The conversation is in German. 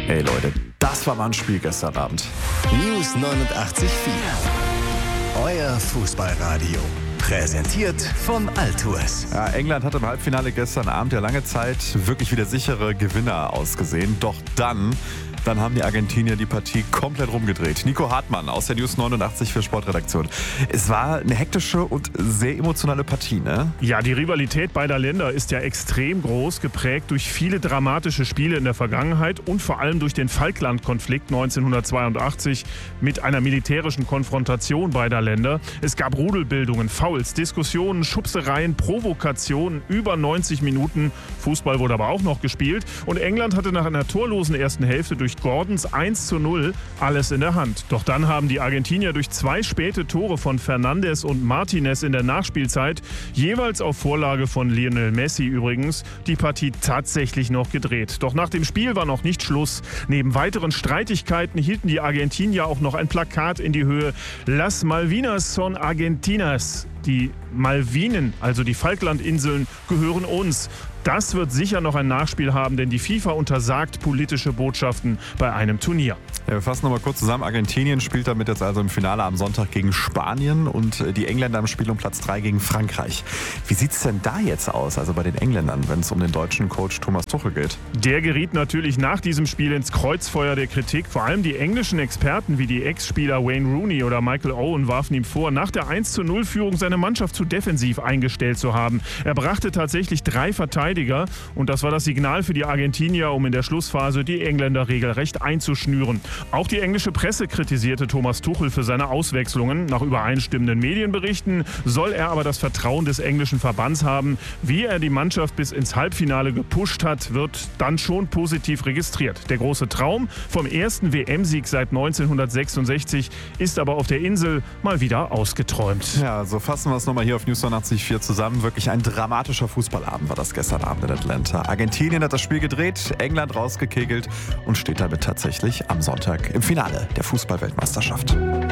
Ey Leute, das war mal ein Spiel gestern Abend. News 89.4. Euer Fußballradio. Präsentiert von Altours. Ja, England hat im Halbfinale gestern Abend ja lange Zeit wirklich wie der sichere Gewinner ausgesehen. Doch dann haben die Argentinier die Partie komplett rumgedreht. Nico Hartmann aus der News 89 für Sportredaktion. Es war eine hektische und sehr emotionale Partie, ne? Ja, die Rivalität beider Länder ist ja extrem groß, geprägt durch viele dramatische Spiele in der Vergangenheit und vor allem durch den Falkland-Konflikt 1982 mit einer militärischen Konfrontation beider Länder. Es gab Rudelbildungen, Fouls, Diskussionen, Schubsereien, Provokationen, über 90 Minuten. Fußball wurde aber auch noch gespielt und England hatte nach einer torlosen ersten Hälfte durch Gordons 1:0 alles in der Hand. Doch dann haben die Argentinier durch 2 späte Tore von Fernandes und Martinez in der Nachspielzeit, jeweils auf Vorlage von Lionel Messi übrigens, die Partie tatsächlich noch gedreht. Doch nach dem Spiel war noch nicht Schluss. Neben weiteren Streitigkeiten hielten die Argentinier auch noch ein Plakat in die Höhe: Las Malvinas son Argentinas. Die Malvinen, also die Falklandinseln, gehören uns. Das wird sicher noch ein Nachspiel haben, denn die FIFA untersagt politische Botschaften bei einem Turnier. Ja, wir fassen nochmal kurz zusammen. Argentinien spielt damit jetzt also im Finale am Sonntag gegen Spanien und die Engländer im Spiel um Platz 3 gegen Frankreich. Wie sieht es denn da jetzt aus, also bei den Engländern, wenn es um den deutschen Coach Thomas Tuchel geht? Der geriet natürlich nach diesem Spiel ins Kreuzfeuer der Kritik. Vor allem die englischen Experten wie die Ex-Spieler Wayne Rooney oder Michael Owen warfen ihm vor, nach der 1:0-Führung seine Mannschaft zu defensiv eingestellt zu haben. Er brachte tatsächlich 3 Verteidiger und das war das Signal für die Argentinier, um in der Schlussphase die Engländer regelrecht einzuschnüren. Auch die englische Presse kritisierte Thomas Tuchel für seine Auswechslungen. Nach übereinstimmenden Medienberichten soll er aber das Vertrauen des englischen Verbands haben. Wie er die Mannschaft bis ins Halbfinale gepusht hat, wird dann schon positiv registriert. Der große Traum vom ersten WM-Sieg seit 1966 ist aber auf der Insel mal wieder ausgeträumt. Ja, so fassen wir es nochmal hier auf News 89.4 zusammen. Wirklich ein dramatischer Fußballabend war das gestern Abend in Atlanta. Argentinien hat das Spiel gedreht, England rausgekegelt und steht damit tatsächlich am Sonntag im Finale der Fußball-Weltmeisterschaft.